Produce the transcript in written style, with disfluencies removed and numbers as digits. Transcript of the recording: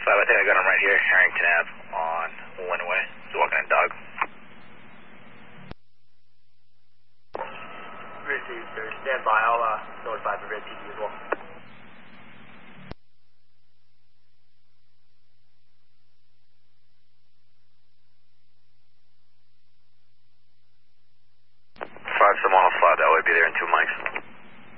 I think I got him right here, Harrington Ave on Winaway. He's walking a dog. Received, sir. Stand by. I'll notify the red PD as well.